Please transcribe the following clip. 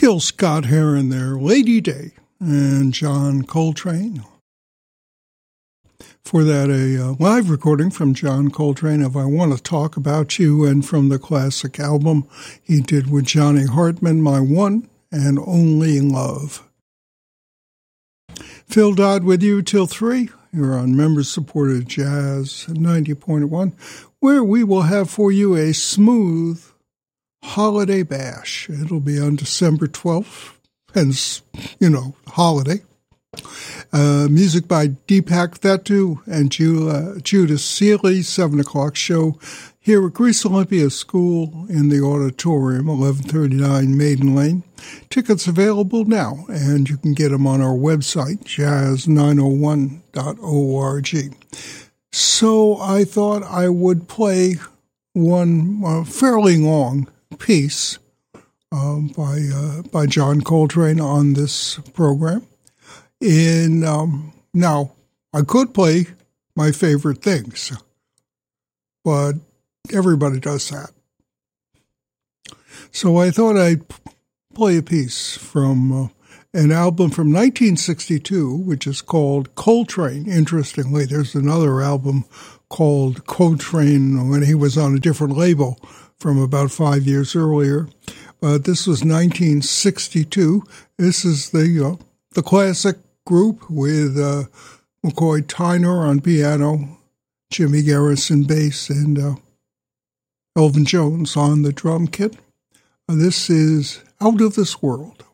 Gil Scott-Heron there, Lady Day, and John Coltrane. For that, a live recording from John Coltrane of I Want to Talk About You, and from the classic album he did with Johnny Hartman, My One and Only Love. Phil Dodd with you till 3. You're on member-supported Jazz 90.1, where we will have for you a smooth holiday bash. It'll be on December 12th, hence, holiday. Music by Deepak Thatu and Judas Seeley, 7 o'clock show here at Greece Olympia School in the auditorium, 1139 Maiden Lane. Tickets available now, and you can get them on our website, jazz901.org. So I thought I would play one fairly long piece by John Coltrane on this program. Now, I could play my favorite things, but everybody does that. So I thought I'd play a piece from an album from 1962, which is called Coltrane. Interestingly, there's another album called Coltrane when he was on a different label from about 5 years earlier. But this was 1962. This is the classic group with McCoy Tyner on piano, Jimmy Garrison bass, and Elvin Jones on the drum kit. This is Out of This World.